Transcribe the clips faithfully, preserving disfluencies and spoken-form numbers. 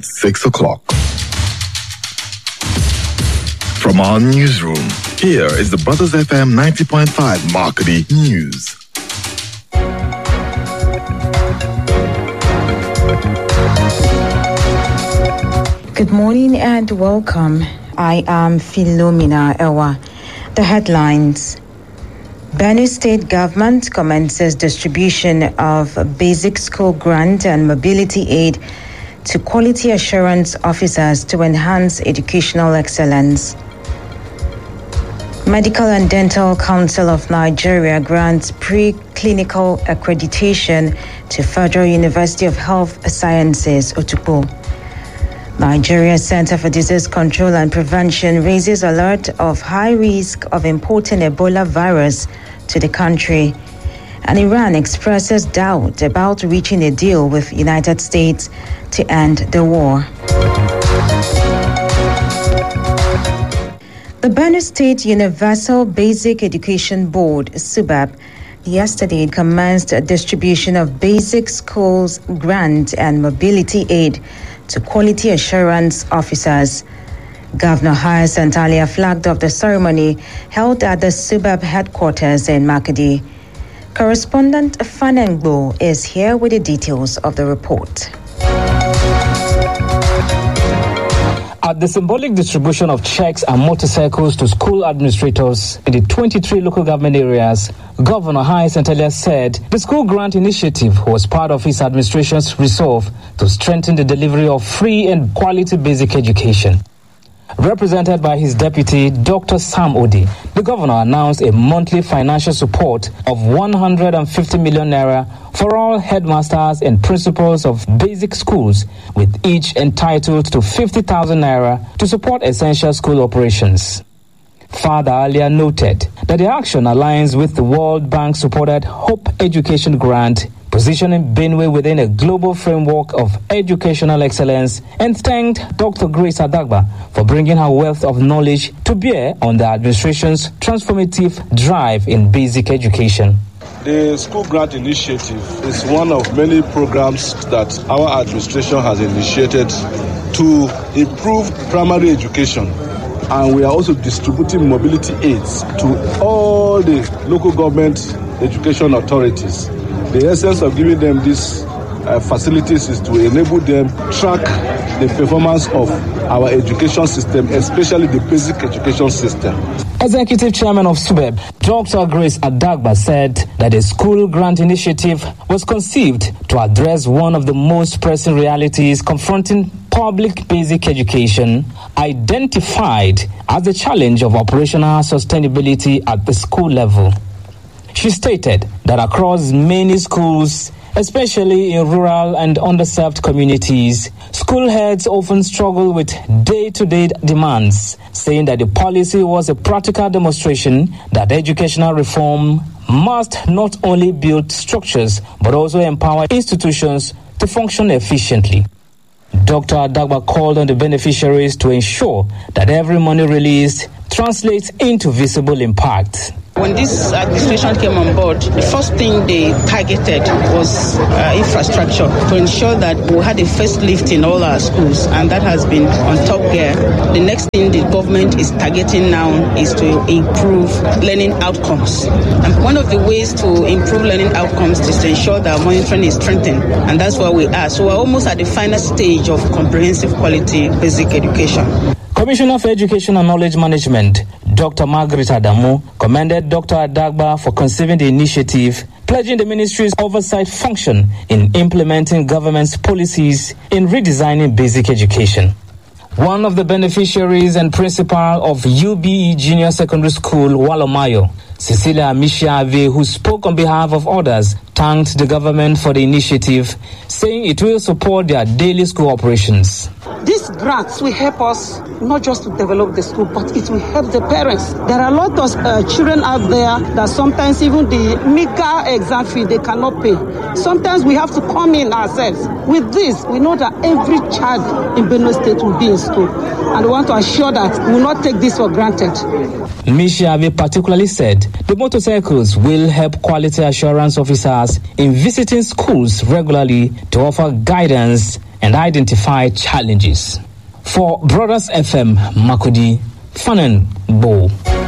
Six o'clock. From our newsroom, here is the Brothers F M ninety point five Marketing News. Good morning and welcome. I am Philomena Ewa. The headlines. Benue State Government commences distribution of basic school grant and mobility aid to quality assurance officers to enhance educational excellence. Medical and Dental Council of Nigeria grants pre-clinical accreditation to Federal University of Health Sciences, Otukpo. Nigeria Center for Disease Control and Prevention raises alert of high risk of importing Ebola virus to the country. And Iran expresses doubt about reaching a deal with United States to end the war. The Benue State Universal Basic Education Board, SUBAB, yesterday commenced a distribution of basic schools grant and mobility aid to quality assurance officers. Governor Hyacinth Alia flagged off the ceremony held at the SUBAB headquarters in Makadi. Correspondent Fanengbo is here with the details of the report. At the symbolic distribution of checks and motorcycles to school administrators in the twenty-three local government areas, Governor Hyacinth Alia said the school grant initiative was part of his administration's resolve to strengthen the delivery of free and quality basic education. Represented by his deputy, Doctor Sam Odi, the governor announced a monthly financial support of one hundred fifty million naira for all headmasters and principals of basic schools, with each entitled to fifty thousand naira to support essential school operations. Father Alia noted that the action aligns with the World Bank-supported Hope Education Grant, positioning Benue within a global framework of educational excellence, and thanked Doctor Grace Adagba for bringing her wealth of knowledge to bear on the administration's transformative drive in basic education. The School Grant Initiative is one of many programs that our administration has initiated to improve primary education. And we are also distributing mobility aids to all the local government education authorities. The essence of giving them these uh, facilities is to enable them track the performance of our education system, especially the basic education system. Executive Chairman of SUBAB, Doctor Grace Adagba, said that the school grant initiative was conceived to address one of the most pressing realities confronting public basic education, identified as the challenge of operational sustainability at the school level. She stated that across many schools, especially in rural and underserved communities, school heads often struggle with day-to-day demands, saying that the policy was a practical demonstration that educational reform must not only build structures but also empower institutions to function efficiently. Doctor Adagba called on the beneficiaries to ensure that every money released translates into visible impact. When this administration came on board, the first thing they targeted was uh, infrastructure to ensure that we had a facelift in all our schools, and that has been on top gear. The next thing the government is targeting now is to improve learning outcomes. And one of the ways to improve learning outcomes is to ensure that monitoring is strengthened, and that's where we are. So we're almost at the final stage of comprehensive quality basic education. Commissioner for Education and Knowledge Management, Doctor Margaret Adamu, commended Doctor Adagba for conceiving the initiative, pledging the ministry's oversight function in implementing government's policies in redesigning basic education. One of the beneficiaries and principal of U B E Junior Secondary School, Walomayo, Cecilia Amishiave, who spoke on behalf of others, thanked the government for the initiative, saying it will support their daily school operations. These grants will help us not just to develop the school, but it will help the parents. There are a lot of uh, children out there that sometimes even the meager exam fee they cannot pay. Sometimes we have to come in ourselves. With this, we know that every child in Benue State will be in school. And we want to assure that we will not take this for granted. Mishiave particularly said the motorcycles will help quality assurance officers in visiting schools regularly to offer guidance and identify challenges. For Brothers F M Makurdi, Fanan Bo.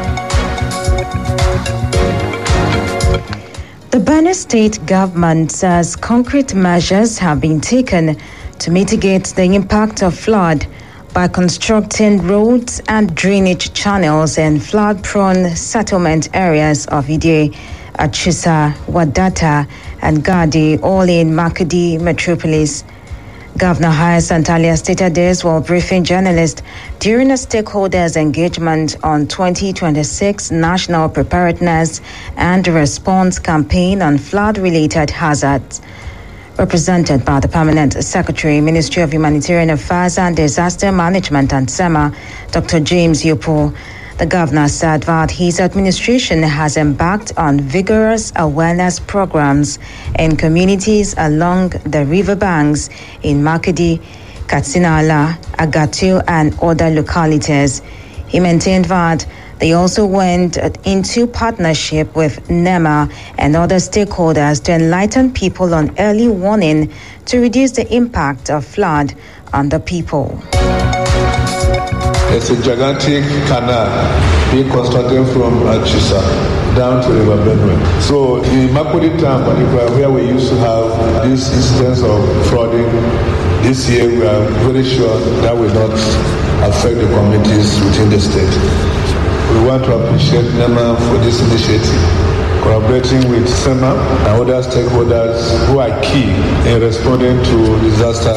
The Benue State government says concrete measures have been taken to mitigate the impact of flood by constructing roads and drainage channels in flood-prone settlement areas of Ide, Achusa, Wadata, and Gadi, all in Makurdi metropolis. Governor Hyacinth Alia stated this while briefing journalists during a stakeholders engagement on twenty twenty-six National Preparedness and Response Campaign on flood-related hazards. Represented by the Permanent Secretary, Ministry of Humanitarian Affairs and Disaster Management and SEMA, Doctor James Yopo, the governor said that his administration has embarked on vigorous awareness programs in communities along the riverbanks in Makurdi, Katsina-Ala, Agatu, and other localities. He maintained that they also went into partnership with NEMA and other stakeholders to enlighten people on early warning to reduce the impact of flood on the people. It's a gigantic canal being constructed from Achusa down to River Benue. So in Makurdi town, particularly where we used to have this instance of flooding, this year we are very sure that will not affect the communities within the state. We want to appreciate NEMA for this initiative, collaborating with SEMA and other stakeholders who are key in responding to disaster.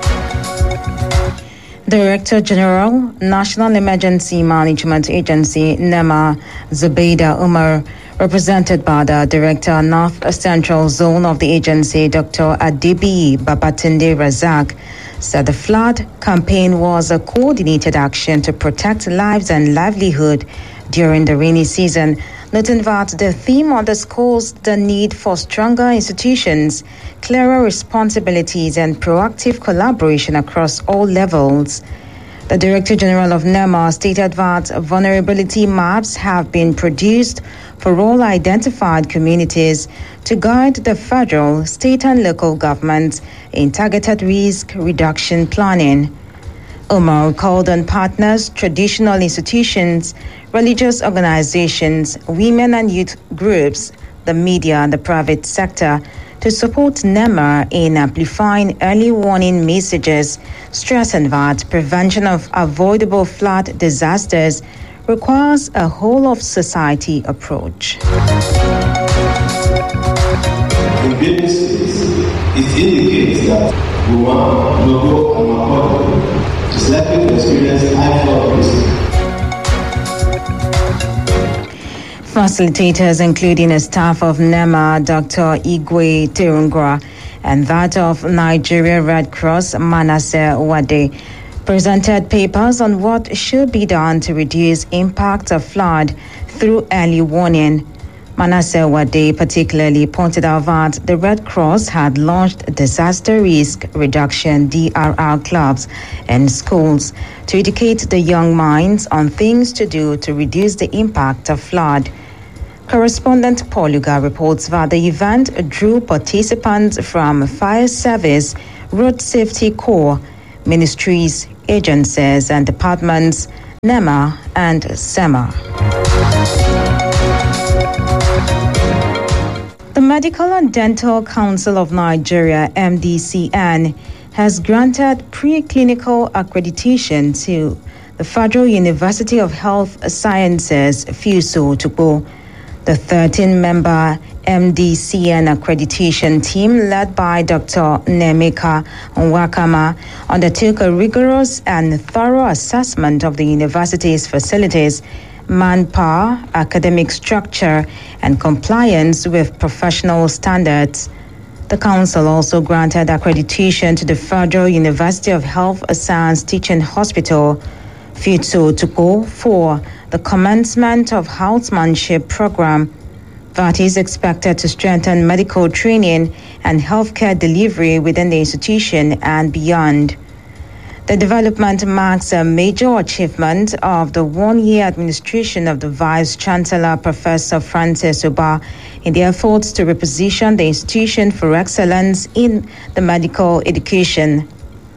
Director General, National Emergency Management Agency, NEMA, Zubaida Umar, represented by the Director, North Central Zone of the agency, Doctor Adebiyi Babatunde Razak, said the flood campaign was a coordinated action to protect lives and livelihood during the rainy season, noting that the theme underscores the need for stronger institutions, clearer responsibilities, and proactive collaboration across all levels. The Director General of NEMA stated that vulnerability maps have been produced for all identified communities to guide the federal, state, and local governments in targeted risk reduction planning. Umar called on partners, traditional institutions, religious organizations, women and youth groups, the media, and the private sector to support NEMA in amplifying early warning messages, stressing that prevention of avoidable flood disasters requires a whole-of-society approach. In businesses, it indicates that Guma, Nogo, and Makoto is likely to experience high flood risk. Facilitators, including a staff of NEMA, Doctor Igwe Terungwa, and that of Nigeria Red Cross, Manasseh Wade, presented papers on what should be done to reduce impact of flood through early warning. Manasseh Wade particularly pointed out that the Red Cross had launched disaster risk reduction D R R clubs in schools to educate the young minds on things to do to reduce the impact of flood. Correspondent Paul Luga reports that the event drew participants from Fire Service, Road Safety Corps, ministries, agencies, and departments, NEMA and SEMA. The Medical and Dental Council of Nigeria, M D C N, has granted preclinical accreditation to the Federal University of Health Sciences, FUSO, Tukpo. The thirteen-member M D C N accreditation team, led by Doctor Nemeka Nwakama, undertook a rigorous and thorough assessment of the university's facilities, manpower, academic structure, and compliance with professional standards. The council also granted accreditation to the Federal University of Health Science Teaching Hospital, FUTSO, Tukpo, for the commencement of housemanship program that is expected to strengthen medical training and healthcare delivery within the institution and beyond. The development marks a major achievement of the one-year administration of the Vice-Chancellor, Professor Francis Uba, in the efforts to reposition the institution for excellence in the medical education.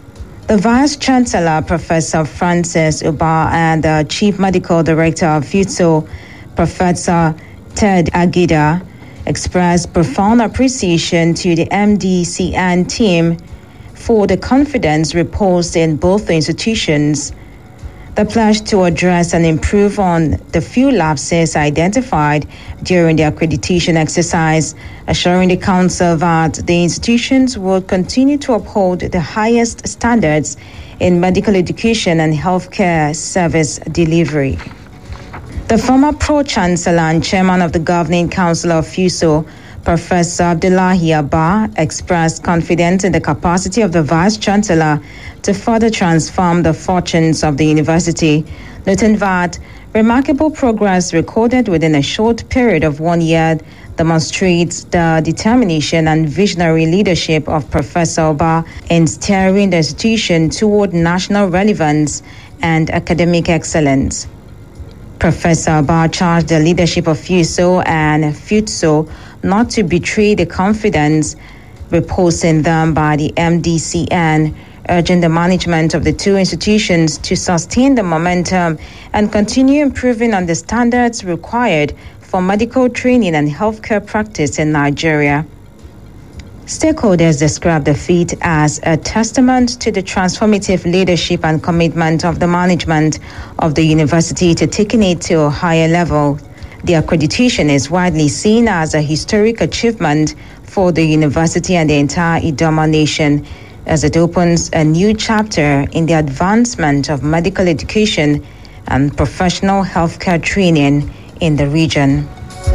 The Vice-Chancellor, Professor Francis Ubah, and the Chief Medical Director of FUTSO, Professor Ted Agida, expressed profound appreciation to the M D C N team for the confidence reposed in both the institutions. The pledge to address and improve on the few lapses identified during the accreditation exercise, assuring the Council that the institutions will continue to uphold the highest standards in medical education and healthcare service delivery. The former Pro-Chancellor and Chairman of the Governing Council of FUSO, Professor Abdullahi Abba, expressed confidence in the capacity of the Vice-Chancellor to further transform the fortunes of the university, noting that remarkable progress recorded within a short period of one year demonstrates the determination and visionary leadership of Professor Abba in steering the institution toward national relevance and academic excellence. Professor Abba charged the leadership of FUSO and FUTSO not to betray the confidence reposed in them by the M D C N, urging the management of the two institutions to sustain the momentum and continue improving on the standards required for medical training and healthcare practice in Nigeria. Stakeholders described the feat as a testament to the transformative leadership and commitment of the management of the university to taking it to a higher level. The accreditation is widely seen as a historic achievement for the university and the entire Idoma nation, as it opens a new chapter in the advancement of medical education and professional healthcare training in the region.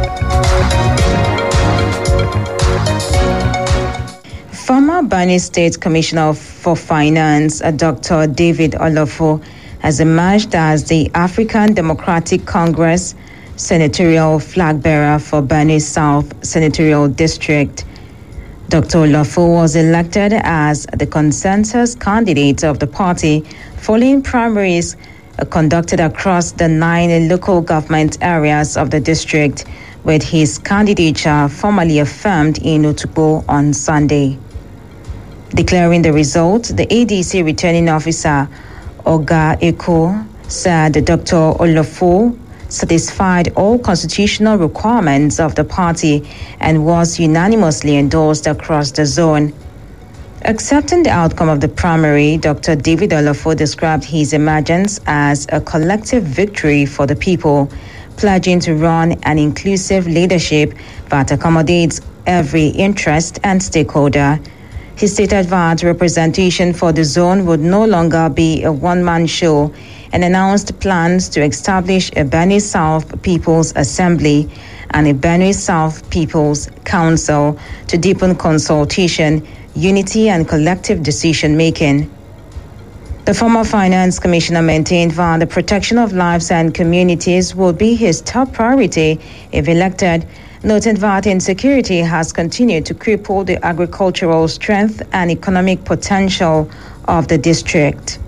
Former Benue State Commissioner for Finance, Doctor David Olofo, has emerged as the African Democratic Congress senatorial flag bearer for Benue South Senatorial District. Doctor Olofo was elected as the consensus candidate of the party following primaries conducted across the nine local government areas of the district, with his candidature formally affirmed in Otukpo on Sunday. Declaring the result, the A D C returning officer, Oga Eko, said Doctor Olofo satisfied all constitutional requirements of the party and was unanimously endorsed across the zone. Accepting the outcome of the primary, Doctor David Olofo described his emergence as a collective victory for the people, pledging to run an inclusive leadership that accommodates every interest and stakeholder. He stated that representation for the zone would no longer be a one-man show and announced plans to establish a Benue South People's Assembly and a Benue South People's Council to deepen consultation, unity, and collective decision-making. The former finance commissioner maintained that the protection of lives and communities will be his top priority if elected, noting that insecurity has continued to cripple the agricultural strength and economic potential of the district.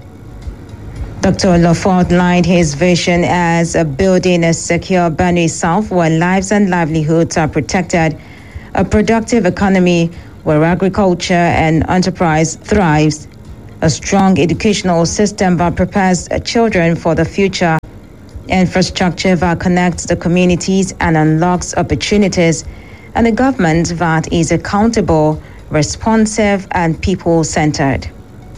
Doctor Olofo outlined his vision as a building a secure Benue South where lives and livelihoods are protected, a productive economy where agriculture and enterprise thrives, a strong educational system that prepares children for the future, infrastructure that connects the communities and unlocks opportunities, and a government that is accountable, responsive, and people-centered.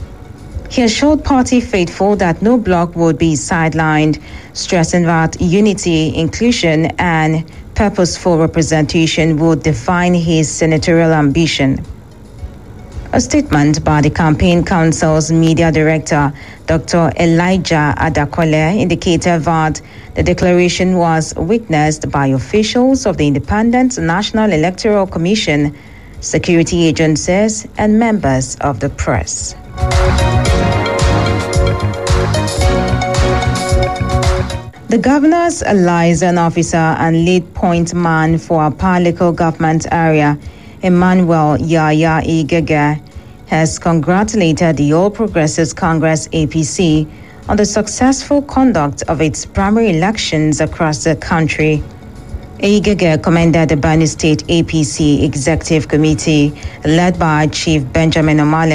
He assured party faithful that no bloc would be sidelined, stressing that unity, inclusion, and purposeful representation would define his senatorial ambition. A statement by the Campaign Council's media director, Doctor Elijah Adakole, indicated that the declaration was witnessed by officials of the Independent National Electoral Commission, security agencies, and members of the press. The governor's liaison officer and lead point man for Apa local government area, Emmanuel Yaya Igege, has congratulated the All Progressives Congress A P C on the successful conduct of its primary elections across the country. Igege commended the Benue State A P C Executive Committee, led by Chief Benjamin Omale,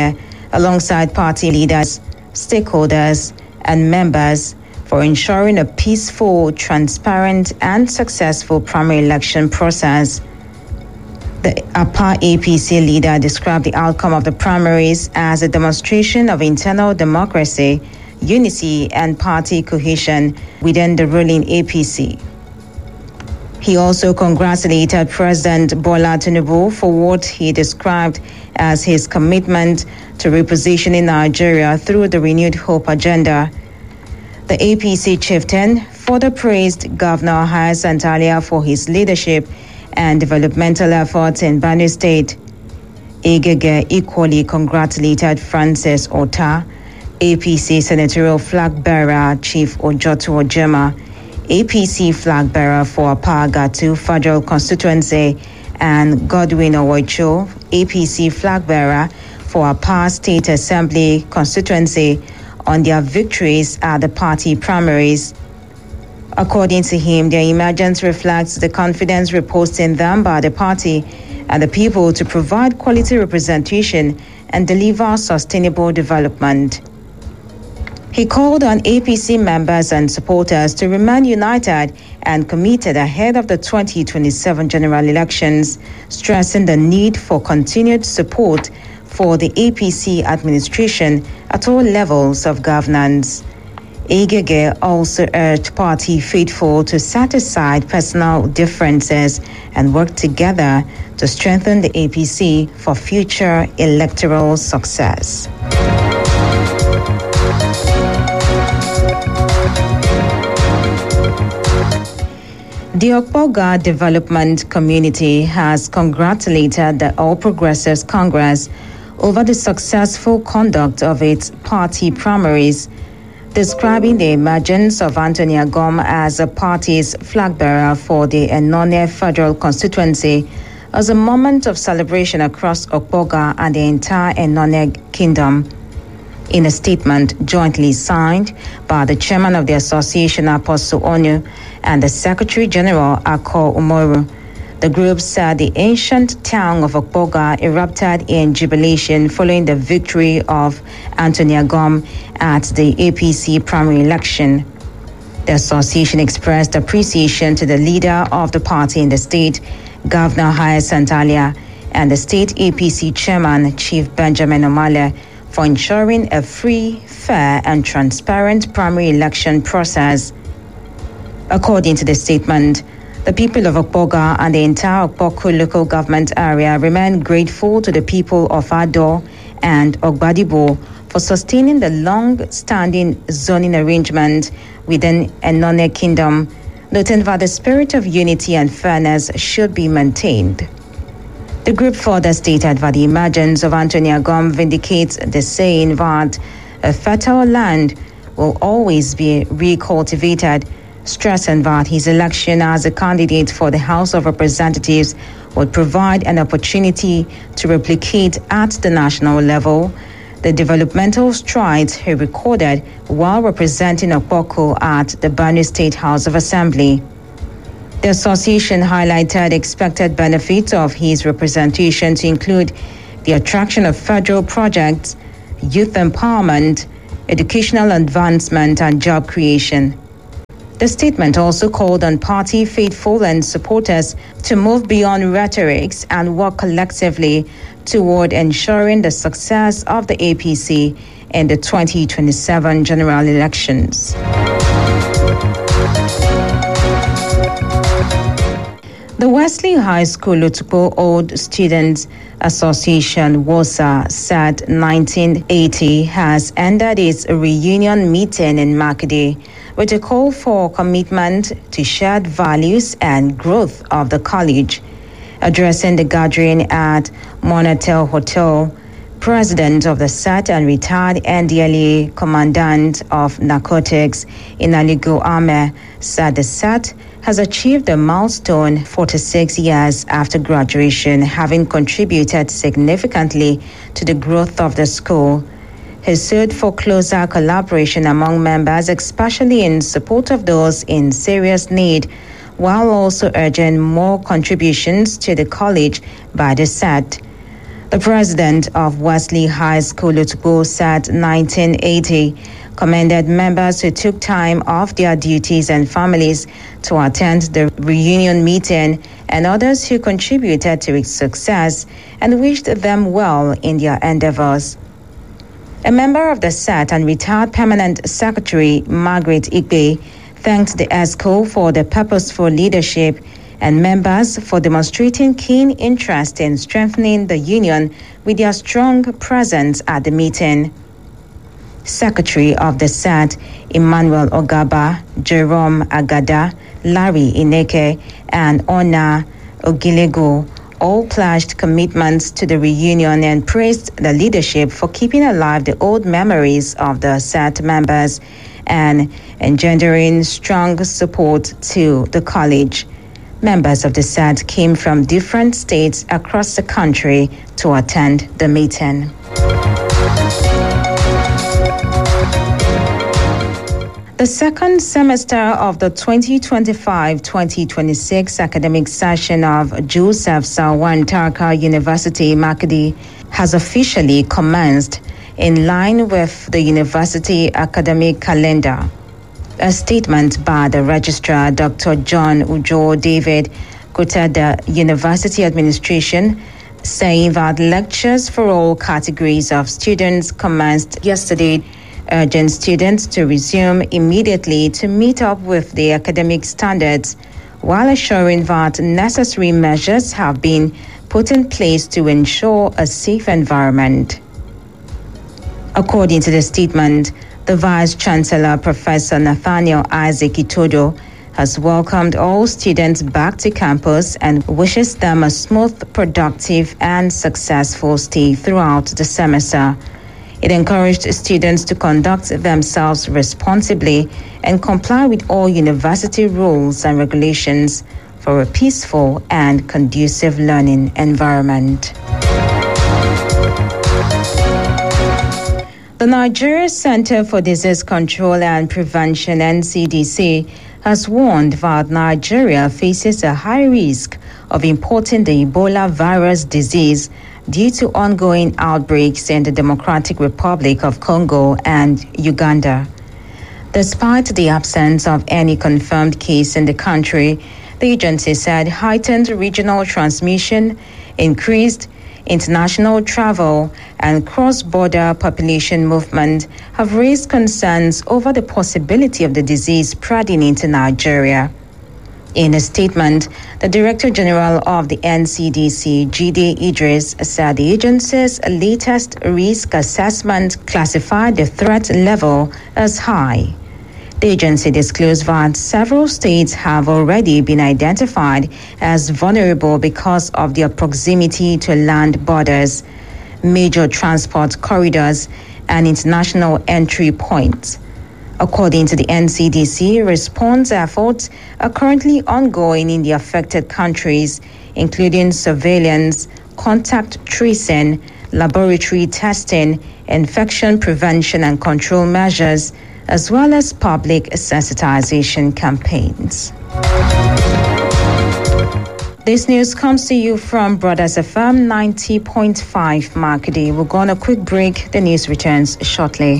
alongside party leaders, stakeholders, and members for ensuring a peaceful, transparent, and successful primary election process. The A P A A P C leader described the outcome of the primaries as a demonstration of internal democracy, unity, and party cohesion within the ruling A P C. He also congratulated President Bola Tinubu for what he described as his commitment to repositioning Nigeria through the Renewed Hope agenda. The A P C chieftain further praised Governor Hyacinth Alia for his leadership and developmental efforts in Benue State. Igege equally congratulated Francis Ota, A P C senatorial flag bearer Chief Ojoto Ojema, A P C flag bearer for Apagatu Federal Constituency, and Godwin Owoicho, A P C flag bearer for Apa State Assembly Constituency, on their victories at the party primaries. According to him, their emergence reflects the confidence reposed in them by the party and the people to provide quality representation and deliver sustainable development. He called on A P C members and supporters to remain united and committed ahead of the twenty twenty-seven general elections, stressing the need for continued support for the A P C administration at all levels of governance. Igege also urged party faithful to set aside personal differences and work together to strengthen the A P C for future electoral success. The Okpoga Development Community has congratulated the All Progressives Congress over the successful conduct of its party primaries, describing the emergence of Anthony Agom as the party's flag bearer for the Enone Federal Constituency as a moment of celebration across Okpoga and the entire Enone Kingdom. In a statement jointly signed by the chairman of the association, Apostle Onu, and the Secretary General, Akko Umoru, the group said the ancient town of Okpoga erupted in jubilation following the victory of Anthony Agom at the A P C primary election. The association expressed appreciation to the leader of the party in the state, Governor Hyacinth Alia, and the state A P C chairman, Chief Benjamin Omale, for ensuring a free, fair, and transparent primary election process. According to the statement, the people of Okpoga and the entire Okpoko local government area remain grateful to the people of Ado and Ogbadibo for sustaining the long-standing zoning arrangement within Enone Kingdom, noting that the spirit of unity and fairness should be maintained. The group further stated that the emergence of Anthony Agom vindicates the saying that a fertile land will always be recultivated, stressing that his election as a candidate for the House of Representatives would provide an opportunity to replicate at the national level the developmental strides he recorded while representing Okpoko at the Benue State House of Assembly. The association highlighted expected benefits of his representation to include the attraction of federal projects, youth empowerment, educational advancement, and job creation. The statement also called on party faithful and supporters to move beyond rhetorics and work collectively toward ensuring the success of the A P C in the twenty twenty-seven general elections. The Wesley High School Otukpo Old Students Association WOSA said nineteen eighty has ended its reunion meeting in Makinde with a call for commitment to shared values and growth of the college. Addressing the gathering at Monatel Hotel, President of the S A T and retired N D L E A Commandant of Narcotics Inaligo Ame said the S A T has achieved a milestone forty-six years after graduation, having contributed significantly to the growth of the school. He sued for closer collaboration among members, especially in support of those in serious need, while also urging more contributions to the college by the S A T. The president of Wesley High School Otukpo S A T nineteen eighty commended members who took time off their duties and families to attend the reunion meeting and others who contributed to its success and wished them well in their endeavors. A member of the S A T and retired permanent secretary, Margaret Igbe, thanked the ESCO for the purposeful leadership and members for demonstrating keen interest in strengthening the union with their strong presence at the meeting. Secretary of the S A T, Emmanuel Ogaba, Jerome Agada, Larry Ineke, and Ona Ogilego all pledged commitments to the reunion and praised the leadership for keeping alive the old memories of the S A T members and engendering strong support to the college. Members of the S A T came from different states across the country to attend the meeting. The second semester of the twenty twenty-five twenty twenty-six academic session of Joseph Sawan Tarka University, Makadi, has officially commenced in line with the university academic calendar. A statement by the registrar, Doctor John Ujo David, quoted the university administration saying that lectures for all categories of students commenced yesterday, urging students to resume immediately to meet up with the academic standards, while assuring that necessary measures have been put in place to ensure a safe environment. According to the statement, the Vice-Chancellor, Professor Nathaniel Isaac Itodo, has welcomed all students back to campus and wishes them a smooth, productive, and successful stay throughout the semester. It encouraged students to conduct themselves responsibly and comply with all university rules and regulations for a peaceful and conducive learning environment. The Nigeria Center for Disease Control and Prevention, N C D C, has warned that Nigeria faces a high risk of importing the Ebola virus disease due to ongoing outbreaks in the Democratic Republic of Congo and Uganda. Despite the absence of any confirmed case in the country, the agency said heightened regional transmission, increased international travel, and cross-border population movement have raised concerns over the possibility of the disease spreading into Nigeria. In a statement, the Director General of the N C D C, Jide Idris, said the agency's latest risk assessment classified the threat level as high. The agency disclosed that several states have already been identified as vulnerable because of their proximity to land borders, major transport corridors, and international entry points. According to the N C D C, response efforts are currently ongoing in the affected countries, including surveillance, contact tracing, laboratory testing, infection prevention and control measures, as well as public sensitization campaigns. This news comes to you from Brothers F M ninety point five Makadi. We'll go on a quick break. The news returns shortly.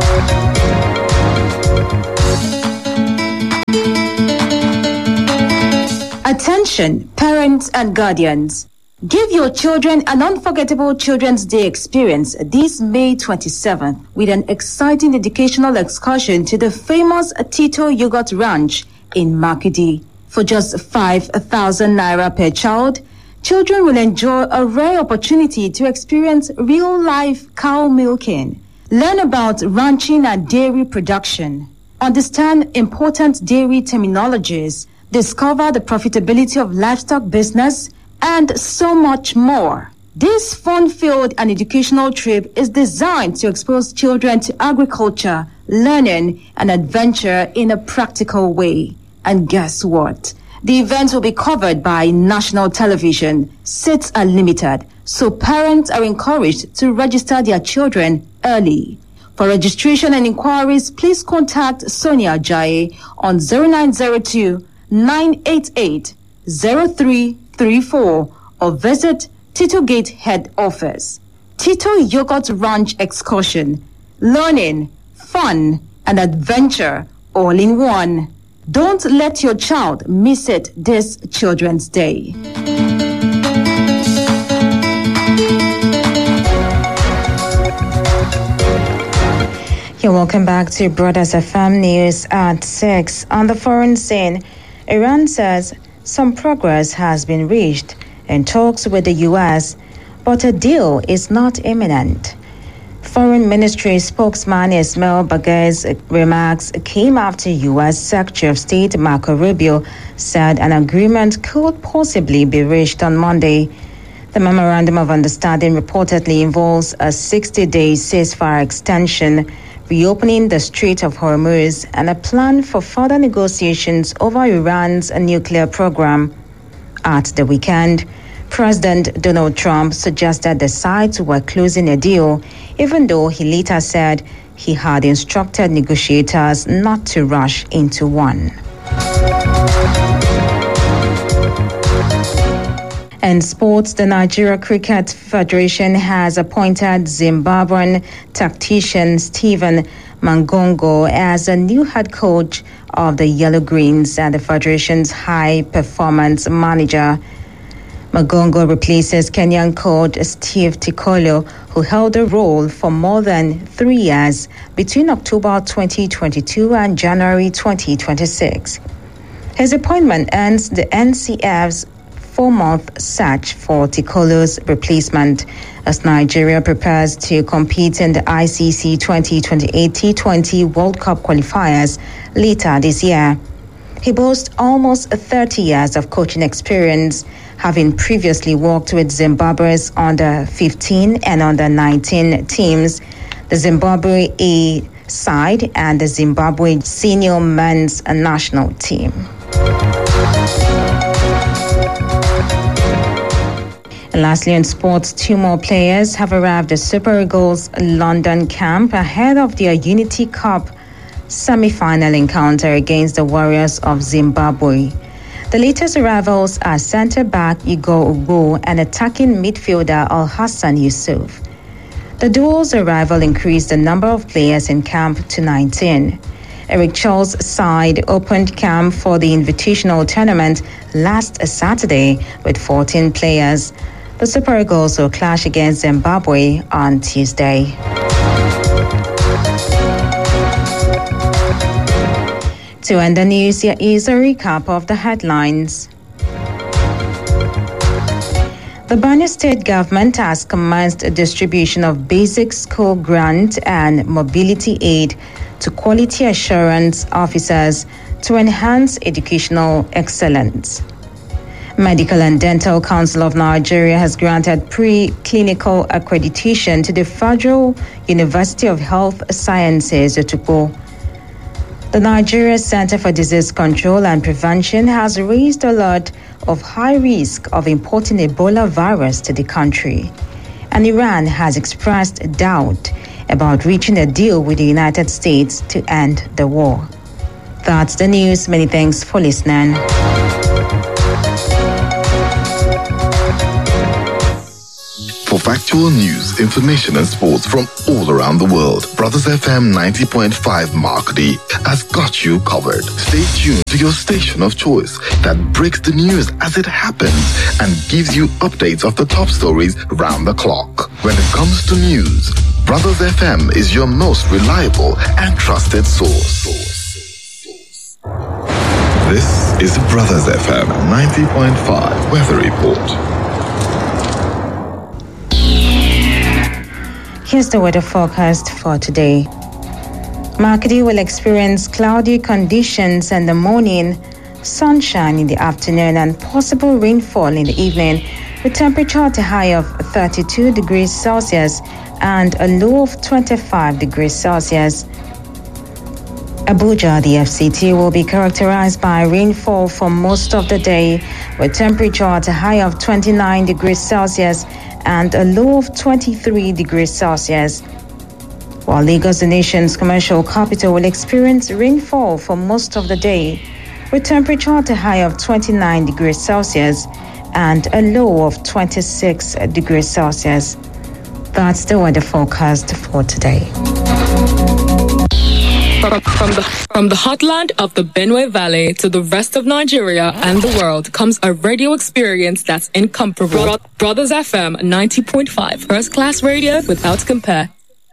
Attention, parents and guardians. Give your children an unforgettable Children's Day experience this May twenty-seventh with an exciting educational excursion to the famous Tito Yogurt Ranch in Makidi. For just five thousand naira per child, children will enjoy a rare opportunity to experience real-life cow milking, learn about ranching and dairy production, understand important dairy terminologies, discover the profitability of livestock business, and so much more. This fun-filled and educational trip is designed to expose children to agriculture, learning, and adventure in a practical way. And guess what? The event will be covered by national television. Seats are limited, so parents are encouraged to register their children early. For registration and inquiries, please contact Sonia Ajayi on zero nine zero two, nine eight eight, zero three three four or visit Tito Gate Head Office, Tito Yogurt Ranch Excursion, learning, fun, and adventure all in one. Don't let your child miss it this Children's Day. You're welcome back to Brothers F M News at six. On the foreign scene, Iran says some progress has been reached in talks with the U S, but a deal is not imminent. Foreign Ministry spokesman Ismail Bagher's remarks came after U S Secretary of State Marco Rubio said an agreement could possibly be reached on Monday. The Memorandum of Understanding reportedly involves a sixty-day ceasefire extension, reopening the Strait of Hormuz, and a plan for further negotiations over Iran's nuclear program. At the weekend, President Donald Trump suggested the sides were closing a deal, even though he later said he had instructed negotiators not to rush into one. In sports, the Nigeria Cricket Federation has appointed Zimbabwean tactician Stephen Mangongo as a new head coach of the Yellow Greens and the Federation's high performance manager. Mangongo replaces Kenyan coach Steve Tikolo, who held the role for more than three years between October twenty twenty-two and January twenty twenty-six. His appointment ends the N C F's four-month search for Tikolo's replacement as Nigeria prepares to compete in the I C C twenty twenty-eight T twenty World Cup qualifiers later this year. He boasts almost thirty years of coaching experience, having previously worked with Zimbabwe's under fifteen and under nineteen teams, the Zimbabwe A side, and the Zimbabwe senior men's national team. And lastly, in sports, two more players have arrived at Super Eagles London camp ahead of their Unity Cup semi-final encounter against the Warriors of Zimbabwe. The latest arrivals are centre-back Igor Ugbo and attacking midfielder Al-Hassan Yusuf. The duo's arrival increased the number of players in camp to nineteen. Eric Charles' side opened camp for the Invitational Tournament last Saturday with fourteen players. The Super Eagles will clash against Zimbabwe on Tuesday. To end the news, here is a recap of the headlines. The Borno State government has commenced a distribution of basic school grant and mobility aid to quality assurance officers to enhance educational excellence. Medical and Dental Council of Nigeria has granted pre-clinical accreditation to the Federal University of Health Sciences, Otukpo. The Nigeria Center for Disease Control and Prevention has raised alert of high risk of importing Ebola virus to the country. And Iran has expressed doubt about reaching a deal with the United States to end the war. That's the news. Many thanks for listening. For factual news, information and sports from all around the world, Brothers F M ninety point five Markedy has got you covered. Stay tuned to your station of choice that breaks the news as it happens and gives you updates of the top stories round the clock. When it comes to news, Brothers F M is your most reliable and trusted source. This is Brothers F M ninety point five Weather Report. Here's the weather forecast for today. Markedy will experience cloudy conditions in the morning, sunshine in the afternoon, and possible rainfall in the evening, with temperature at a high of thirty-two degrees Celsius and a low of twenty-five degrees Celsius. Abuja, the F C T, will be characterized by rainfall for most of the day, with temperature at a high of twenty-nine degrees Celsius and a low of twenty-three degrees Celsius. While Lagos, the nation's commercial capital, will experience rainfall for most of the day, with temperature at a high of twenty-nine degrees Celsius and a low of twenty-six degrees Celsius. That's the weather forecast for today. From the, from the heartland of the Benue Valley to the rest of Nigeria and the world comes a radio experience that's incomparable. Bro- Brothers F M ninety point five, first class radio without compare.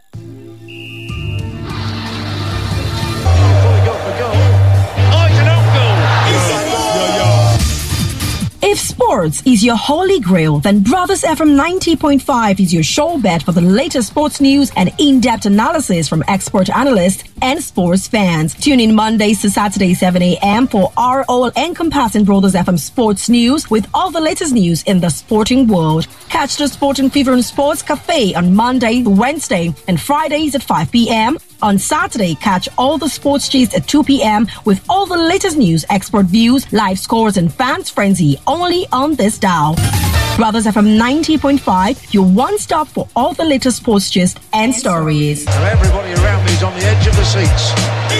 If sports is your holy grail, then Brothers F M ninety point five is your show bet for the latest sports news and in-depth analysis from expert analysts and sports fans. Tune in Mondays to Saturdays, seven a.m. for our all-encompassing Brothers F M sports news with all the latest news in the sporting world. Catch the Sporting Fever and Sports Cafe on Monday, Wednesday, and Fridays at five p.m. On Saturday, catch all the sports gist at two p.m. with all the latest news, expert views, live scores, and fans frenzy only on this dial. Brothers F M ninety point five, your one stop for all the latest sports gist and stories. Everybody around me is on the edge of the seats.